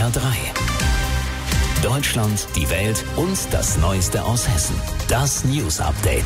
HR3. Deutschland, die Welt und das Neueste aus Hessen. Das News Update.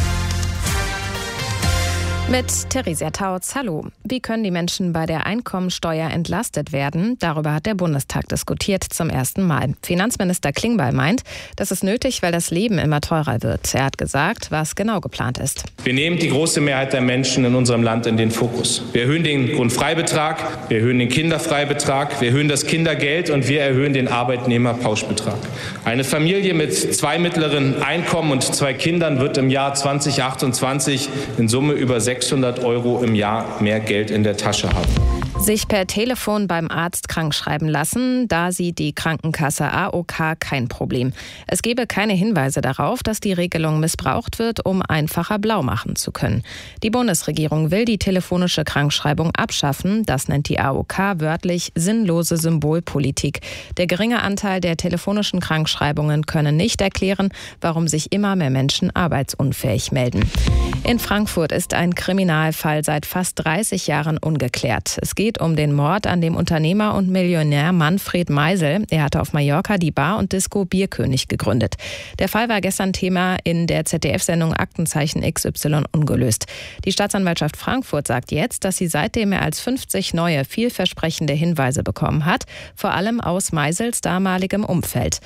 Mit Theresia Tautz, hallo. Wie können die Menschen bei der Einkommensteuer entlastet werden? Darüber hat der Bundestag diskutiert zum ersten Mal. Finanzminister Klingbeil meint, das ist nötig, weil das Leben immer teurer wird. Er hat gesagt, was genau geplant ist. Wir nehmen die große Mehrheit der Menschen in unserem Land in den Fokus. Wir erhöhen den Grundfreibetrag, wir erhöhen den Kinderfreibetrag, wir erhöhen das Kindergeld und wir erhöhen den Arbeitnehmerpauschbetrag. Eine Familie mit 2 mittleren Einkommen und 2 Kindern wird im Jahr 2028 in Summe über 600 € im Jahr mehr Geld in der Tasche haben. Sich per Telefon beim Arzt krankschreiben lassen, da sieht die Krankenkasse AOK kein Problem. Es gebe keine Hinweise darauf, dass die Regelung missbraucht wird, um einfacher blau machen zu können. Die Bundesregierung will die telefonische Krankschreibung abschaffen. Das nennt die AOK wörtlich sinnlose Symbolpolitik. Der geringe Anteil der telefonischen Krankschreibungen könne nicht erklären, warum sich immer mehr Menschen arbeitsunfähig melden. In Frankfurt ist ein Kriminalfall seit fast 30 Jahren ungeklärt. Es geht um den Mord an dem Unternehmer und Millionär Manfred Meisel. Er hatte auf Mallorca die Bar und Disco Bierkönig gegründet. Der Fall war gestern Thema in der ZDF-Sendung Aktenzeichen XY ungelöst. Die Staatsanwaltschaft Frankfurt sagt jetzt, dass sie seitdem mehr als 50 neue, vielversprechende Hinweise bekommen hat, vor allem aus Meisels damaligem Umfeld.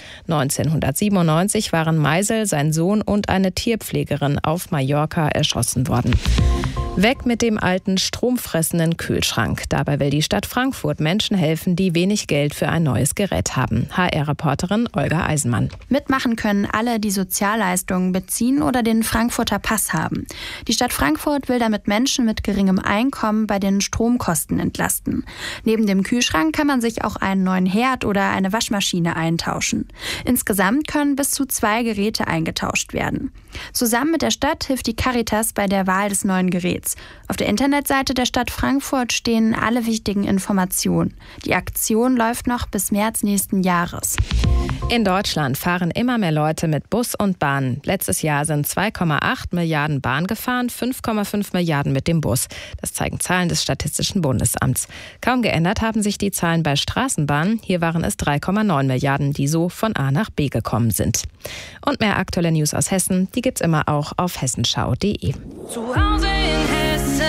1997 waren Meisel, sein Sohn und eine Tierpflegerin auf Mallorca erschossen worden. Weg mit dem alten stromfressenden Kühlschrank. Dabei will die Stadt Frankfurt Menschen helfen, die wenig Geld für ein neues Gerät haben. HR-Reporterin Olga Eisenmann. Mitmachen können alle, die Sozialleistungen beziehen oder den Frankfurter Pass haben. Die Stadt Frankfurt will damit Menschen mit geringem Einkommen bei den Stromkosten entlasten. Neben dem Kühlschrank kann man sich auch einen neuen Herd oder eine Waschmaschine eintauschen. Insgesamt können bis zu 2 Geräte eingetauscht werden. Zusammen mit der Stadt hilft die Caritas bei der Wahl des neuen Geräts. Auf der Internetseite der Stadt Frankfurt stehen alle wichtigen Informationen. Die Aktion läuft noch bis März nächsten Jahres. In Deutschland fahren immer mehr Leute mit Bus und Bahn. Letztes Jahr sind 2,8 Milliarden Bahn gefahren, 5,5 Milliarden mit dem Bus. Das zeigen Zahlen des Statistischen Bundesamts. Kaum geändert haben sich die Zahlen bei Straßenbahnen. Hier waren es 3,9 Milliarden, die so von A nach B gekommen sind. Und mehr aktuelle News aus Hessen, die gibt's immer auch auf hessenschau.de. Zu Hause in Hessen.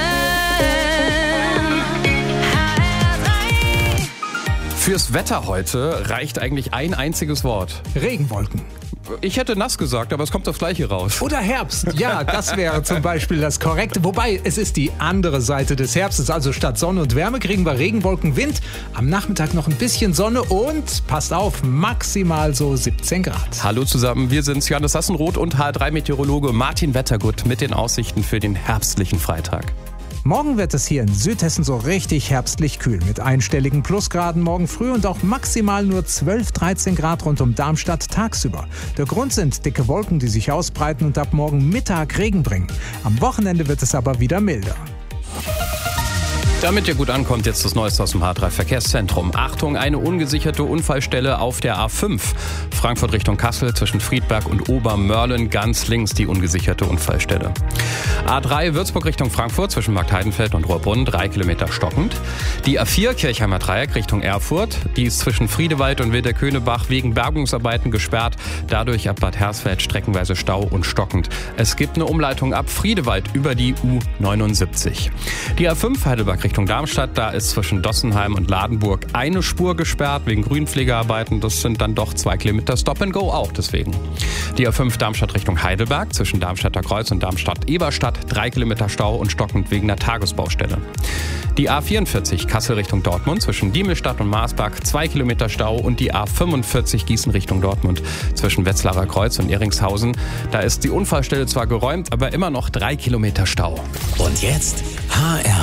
Fürs Wetter heute reicht eigentlich ein einziges Wort. Regenwolken. Ich hätte nass gesagt, aber es kommt das Gleiche raus. Oder Herbst. Ja, das wäre zum Beispiel das Korrekte. Wobei, es ist die andere Seite des Herbstes. Also statt Sonne und Wärme kriegen wir Regenwolken, Wind. Am Nachmittag noch ein bisschen Sonne und, passt auf, maximal so 17 Grad. Hallo zusammen, wir sind Johannes Sassenroth und HR3-Meteorologe Martin Wettergut mit den Aussichten für den herbstlichen Freitag. Morgen wird es hier in Südhessen so richtig herbstlich kühl mit einstelligen Plusgraden morgen früh und auch maximal nur 12, 13 Grad rund um Darmstadt tagsüber. Der Grund sind dicke Wolken, die sich ausbreiten und ab morgen Mittag Regen bringen. Am Wochenende wird es aber wieder milder. Damit ihr gut ankommt, jetzt das Neueste aus dem H3-Verkehrszentrum. Achtung, eine ungesicherte Unfallstelle auf der A5. Frankfurt Richtung Kassel zwischen Friedberg und Obermörlen, ganz links die ungesicherte Unfallstelle. A3 Würzburg Richtung Frankfurt zwischen Marktheidenfeld und Rohrbrunn, 3 Kilometer stockend. Die A4 Kirchheimer Dreieck Richtung Erfurt, die ist zwischen Friedewald und Wilderkönebach wegen Bergungsarbeiten gesperrt. Dadurch ab Bad Hersfeld streckenweise Stau und stockend. Es gibt eine Umleitung ab Friedewald über die U79. Die A5 Heidelberg Richtung Darmstadt, da ist zwischen Dossenheim und Ladenburg eine Spur gesperrt wegen Grünpflegearbeiten. Das sind dann doch 2 Kilometer Stop and Go auch deswegen. Die A5 Darmstadt Richtung Heidelberg zwischen Darmstadter Kreuz und Darmstadt-Eberstadt, 3 Kilometer Stau und stockend wegen der Tagesbaustelle. Die A44 Kassel Richtung Dortmund zwischen Diemelstadt und Marsberg, 2 Kilometer Stau und die A45 Gießen Richtung Dortmund zwischen Wetzlarer Kreuz und Eringshausen. Da ist die Unfallstelle zwar geräumt, aber immer noch 3 Kilometer Stau. Und jetzt HR